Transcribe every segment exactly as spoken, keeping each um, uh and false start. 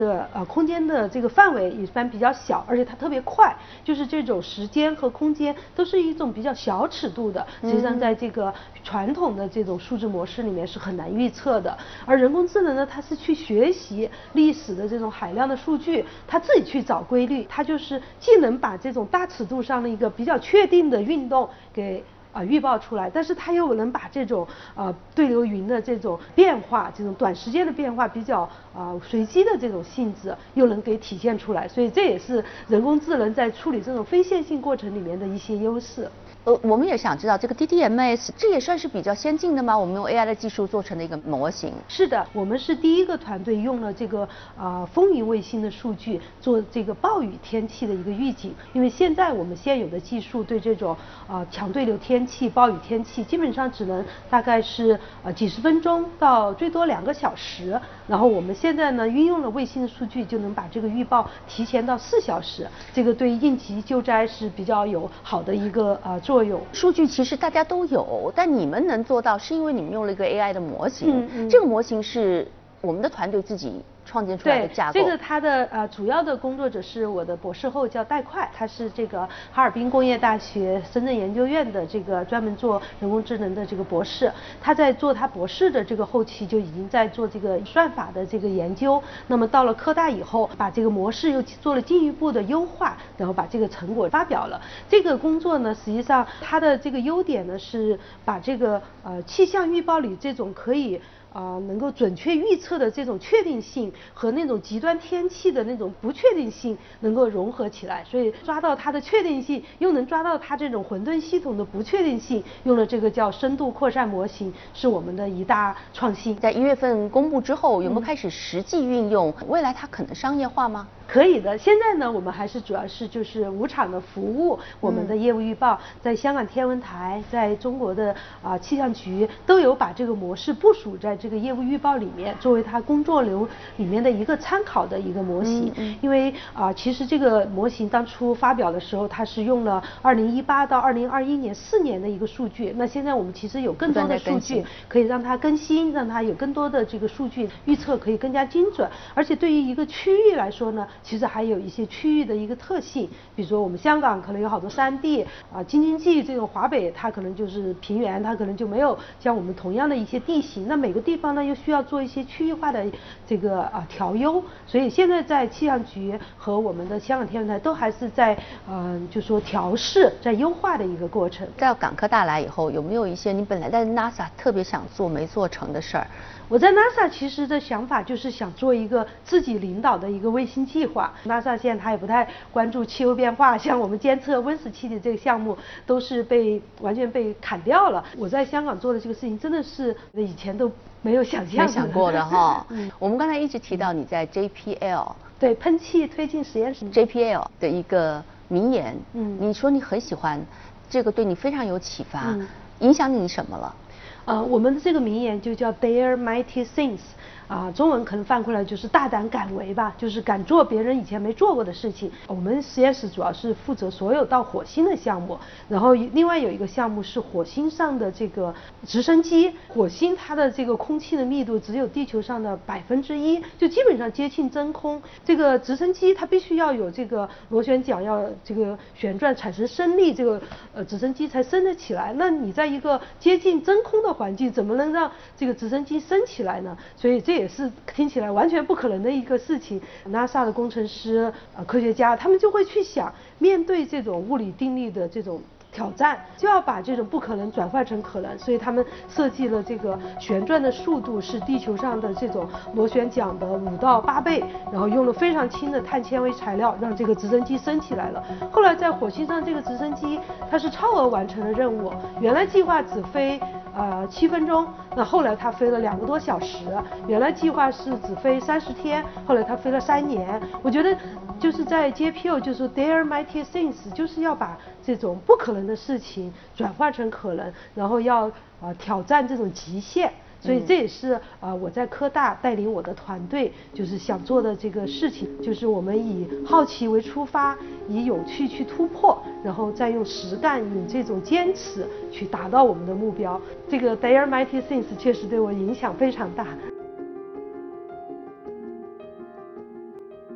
的呃空间的这个范围一般比较小，而且它特别快，就是这种时间和空间都是一种比较小尺度的，实际上在这个传统的这种数字模式里面是很难预测的。而人工智能呢，它是去学习历史的这种海量的数据，它自己去找规律，它就是既能把这种大尺度上的一个比较确定的运动给啊、呃、预报出来，但是它又能把这种呃对流云的这种变化，这种短时间的变化比较啊、呃、随机的这种性质，又能给体现出来，所以这也是人工智能在处理这种非线性过程里面的一些优势。 呃，我们也想知道这个 D D M S 这也算是比较先进的吗？我们用 A I 的技术做成的一个模型。 是的，我们是第一个团队用了这个啊、呃、风云卫星的数据做这个暴雨天气的一个预警。因为现在我们现有的技术对这种啊、呃、强对流天气、暴雨天气基本上只能大概是呃几十分钟到最多两个小时。然后我们现在呢运用了卫星的数据，就能把这个预报提前到四小时。这个对应急救灾是比较有好的一个呃作用。 数据其实大家都有，但你们能做到，是因为你们用了一个 A I 的模型。 嗯嗯、 这个模型是我们的团队自己创建出来的架构。 对，这个它的呃主要的工作者是我的博士后叫戴快，他是这个哈尔滨工业大学深圳研究院的这个专门做人工智能的这个博士。他在做他博士的这个后期就已经在做这个算法的这个研究。那么到了科大以后，把这个模式又做了进一步的优化，然后把这个成果发表了。这个工作呢，实际上它的这个优点呢是把这个呃气象预报里这种可以啊、呃，能够准确预测的这种确定性和那种极端天气的那种不确定性能够融合起来，所以抓到它的确定性，又能抓到它这种混沌系统的不确定性，用了这个叫深度扩散模型，是我们的一大创新。 在一月份公布之后，有没有开始实际运用？嗯、未来它可能商业化吗？ 可以的，现在呢，我们还是主要是就是无偿的服务我们的业务预报，在香港天文台，在中国的啊、呃、气象局都有把这个模式部署在这个业务预报里面，作为它工作流里面的一个参考的一个模型。嗯嗯、因为啊、呃，其实这个模型当初发表的时候，它是用了二零一八到二零二一年四年的一个数据，那现在我们其实有更多的数据可以让它更新，让它有更多的这个数据预测可以更加精准，而且对于一个区域来说呢，其实还有一些区域的一个特性，比如说我们香港可能有好多山地啊，京津冀这种华北它可能就是平原，它可能就没有像我们同样的一些地形，那每个地方呢又需要做一些区域化的这个啊调优，所以现在在气象局和我们的香港天文台都还是在嗯、呃、就说调试在优化的一个过程。 到港科大来以后，有没有一些你本来在 NASA 特别想做没做成的事儿？ 我在 NASA 其实的想法就是想做一个自己领导的一个卫星计划。NASA 现在它也不太关注气候变化，像我们监测温室气体这个项目都是被完全被砍掉了。我在香港做的这个事情真的是以前都没有想象没想过的哈。 嗯， 我们刚才一直提到你在 J P L 对喷气推进实验室 J P L 的一个名言， 嗯， 你说你很喜欢这个，对你非常有启发， 嗯， 影响你什么了？ 呃，我们的这个名言就叫 Dare Mighty Things， 啊，中文可能翻过来就是大胆敢为吧，就是敢做别人以前没做过的事情。我们实验室主要是负责所有到火星的项目，然后另外有一个项目是火星上的这个直升机。火星它的这个空气的密度只有地球上的百分之一，就基本上接近真空。这个直升机它必须要有这个螺旋桨要这个旋转产生升力，这个呃直升机才升得起来。那你在一个接近真空的环境，怎么能让这个直升机升起来呢？所以这也是听起来完全不可能的一个事情。 NASA 的工程师、呃科学家他们就会去想，面对这种物理定律的这种挑战，就要把这种不可能转换成可能，所以他们设计了这个旋转的速度是地球上的这种螺旋桨的五到八倍，然后用了非常轻的碳纤维材料，让这个直升机升起来了。后来在火星上，这个直升机它是超额完成了任务，原来计划只飞呃七分钟，那后来它飞了两个多小时，原来计划是只飞三十天，后来它飞了三年。我觉得就是在 J P L 就是 Dare Mighty Things， 就是要把这种不可能的事情转换成可能，然后要啊、呃、挑战这种极限。所以这也是啊、呃、我在科大带领我的团队就是想做的这个事情，就是我们以好奇为出发，以有趣去突破，然后再用实干以这种坚持去达到我们的目标。这个 Dare Mighty Things 确实对我影响非常大。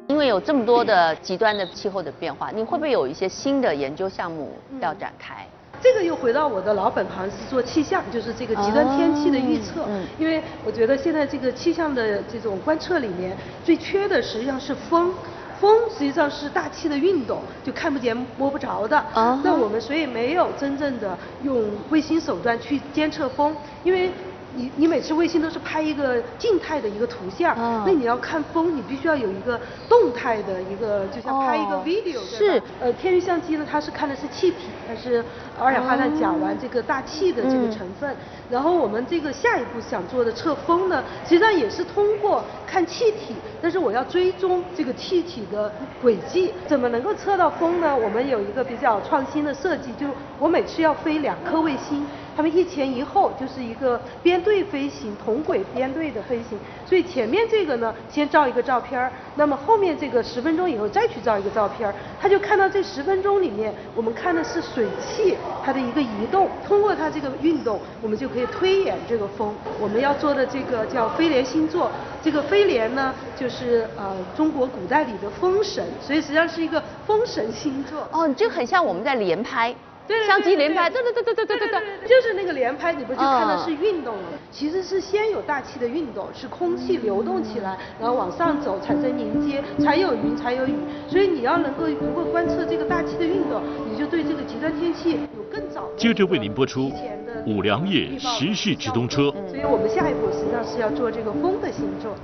因为有这么多的极端的气候的变化，你会不会有一些新的研究项目要展开？ 这个又回到我的老本行，是做气象，就是这个极端天气的预测。 嗯， 因为我觉得现在这个气象的这种观测里面，最缺的实际上是风。风实际上是大气的运动，就看不见摸不着的。 哦， 那我们所以没有真正的用卫星手段去监测风，因为你你每次卫星都是拍一个静态的一个图像， 哦， 那你要看风，你必须要有一个动态的一个，就像拍一个 video，哦，对吧？是。呃，天文相机呢，它是看的是气体，它是二氧化碳、甲烷这个大气的这个成分。嗯，然后我们这个下一步想做的测风呢，实际上也是通过看气体，但是我要追踪这个气体的轨迹，怎么能够测到风呢？我们有一个比较创新的设计，就我每次要飞两颗卫星，它们一前一后，就是一个编队飞行，同轨编队的飞行。所以前面这个呢，先照一个照片，那么后面这个十分钟以后再去照一个照片，他就看到这十分钟里面，我们看的是水汽它的一个移动，通过它这个运动，我们就可以推演这个风。我们要做的这个叫飞廉星座，这个飞廉呢，就是呃中国古代里的风神，所以实际上是一个风神星座。 哦，就很像我们在连拍。 对， 相机连拍，对对对对对对对对， 就是那个连拍，你不就看到是运动了？其实是先有大气的运动，是空气流动起来，然后往上走，产生凝结，才有云，才有雨。所以你要能够如果观测这个大气的运动，你就对这个极端天气有更早。 接着为您播出五粮液时事直通车。 所以我们下一步实际上是要做这个风的星座。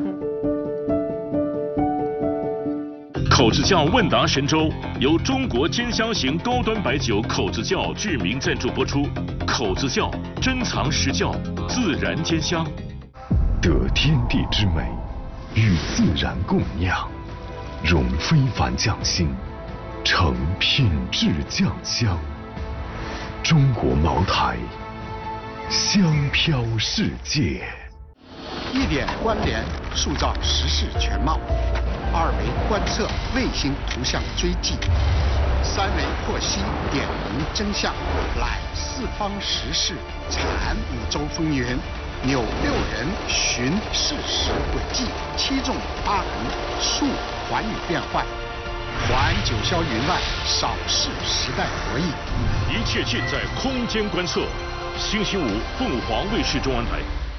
口子窖问答神州由中国兼香型高端白酒口子窖制名赞助播出。口子窖珍藏实窖，自然兼香。 得天地之美，与自然共酿，融非凡匠心，成品质酱香。中国茅台，香飘世界。 一点关联，塑造时事全貌；二维观测，卫星图像追迹；三维获悉，点明真相。揽四方时事，产五洲风云；扭六人，寻事实轨迹；七纵八横，述寰宇变幻。环九霄云外，扫视时代博弈。 一切尽在空间观测。星期五，凤凰卫视中文台。